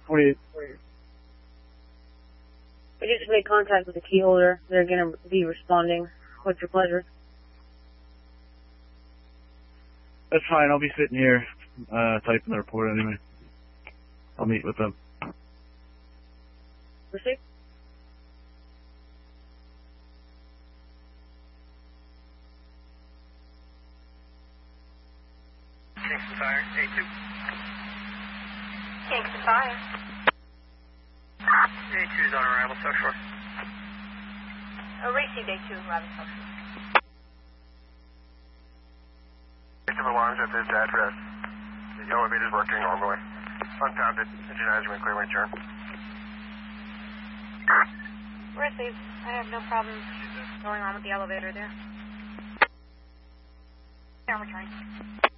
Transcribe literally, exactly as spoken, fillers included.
forty-eight. We just made contact with the key holder. They're going to be responding. What's your pleasure? That's fine. I'll be sitting here uh, typing the report anyway. I'll meet with them. Proceed. Kingston Fire, A two. Kingston Fire. A two's on arrival, South Shore. Oh, received A two, arrival South Shore. Victim alarms at this address. The elevator is working normally. Unfounded. Engine management clear when turn. Received. I have no problem going on with the elevator there. Yeah, we're trying.